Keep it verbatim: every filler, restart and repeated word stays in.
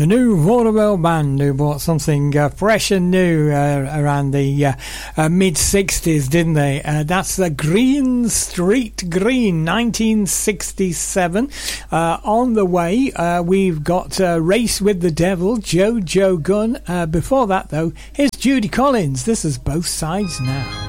The new Vaudeville Band, who brought something uh, fresh and new uh, around the uh, uh, mid-sixties, didn't they? Uh, that's the Green Street Green, nineteen sixty-seven. Uh, on the way, uh, we've got uh, Race with the Devil, Jojo Gunn. Uh, before that, though, here's Judy Collins. This is Both Sides Now.